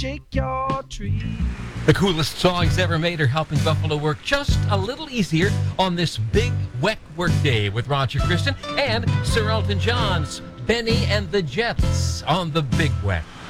shake your tree. The coolest songs ever made are helping Buffalo work just a little easier on this big, wet work day with Roger Christian and Sir Elton John's Benny and the Jets on the Big Wet.